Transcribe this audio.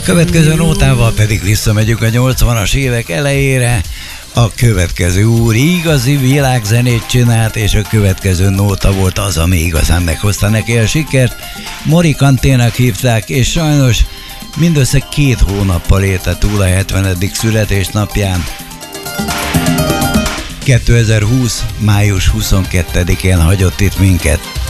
következő nótával pedig visszamegyünk a 80-as évek elejére. A következő úr igazi világzenét csinált, és a következő nóta volt az, ami igazán meghozta neki a sikert. Mori Kanténak hívták, és sajnos mindössze 2 hónappal élte túl a 70. születésnapján. 2020. május 22-én hagyott itt minket.